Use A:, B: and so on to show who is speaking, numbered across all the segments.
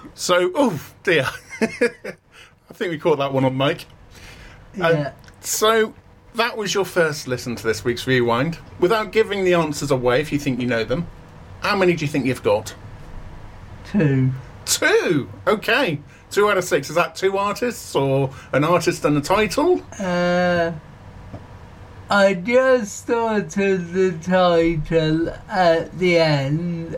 A: So, oh dear. I think we caught that one on mic.
B: Yeah.
A: So, that was your first listen to this week's Rewind. Without giving the answers away, if you think you know them, how many do you think you've got?
B: 2.
A: 2! Okay. 2 out of 6. Is that 2 artists or an artist and a title?
B: I just thought of the title at the end.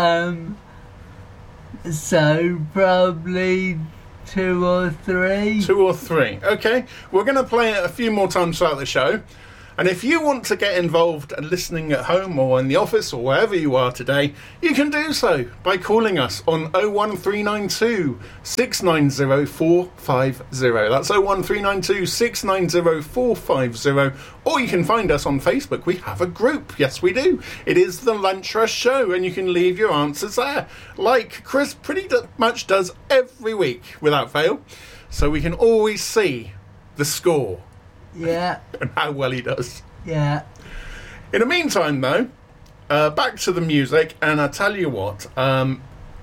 B: So probably 2 or 3.
A: 2 or 3. Okay. We're going to play it a few more times throughout the show. And if you want to get involved and listening at home or in the office or wherever you are today, you can do so by calling us on 01392 690 450. That's 01392 690 450. Or you can find us on Facebook. We have a group. Yes, we do. It is the Lunch Rush Show, and you can leave your answers there, like Chris pretty much does every week without fail. So we can always see the score.
B: Yeah.
A: And how well he does.
B: Yeah.
A: In the meantime, though, back to the music, and I tell you what, now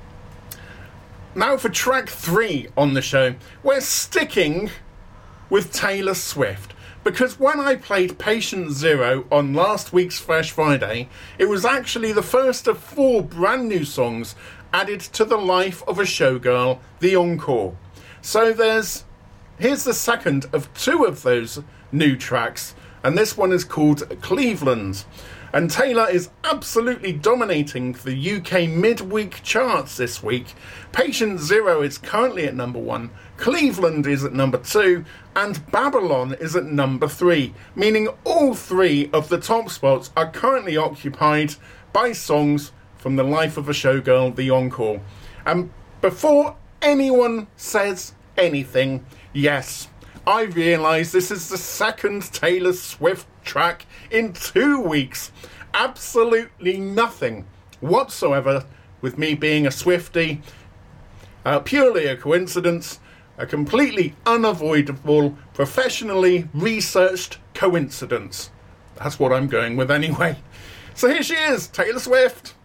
A: for track 3 on the show, we're sticking with Taylor Swift. Because when I played Patient Zero on last week's Fresh Friday, it was actually the first of 4 brand new songs added to the Life of a Showgirl, the Encore. So here's the second of 2 of those new tracks, and this one is called Cleveland. And Taylor is absolutely dominating the UK midweek charts this week. Patient Zero is currently at number 1, Cleveland is at number 2, and Babylon is at number 3, meaning all 3 of the top spots are currently occupied by songs from the Life of a Showgirl, the Encore. And before anyone says anything, yes, I realise this is the second Taylor Swift track in 2 weeks. Absolutely nothing whatsoever with me being a Swiftie. Purely a coincidence. A completely unavoidable, professionally researched coincidence. That's what I'm going with anyway. So here she is, Taylor Swift.